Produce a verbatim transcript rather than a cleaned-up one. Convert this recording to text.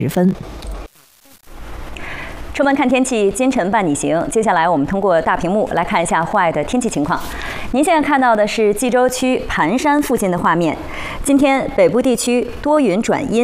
十分。 出门看天气，今晨伴你行。接下来我们通过大屏幕来看一下户外的天气情况。您现在看到的是冀州区盘山附近的画面。今天北部地区多云转阴。